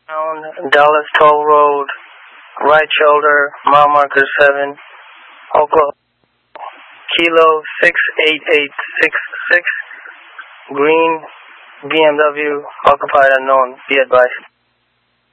Dallas Toll Road, right shoulder, mile marker 7, Oklahoma, Kilo 68866, green BMW, occupied unknown, be advised.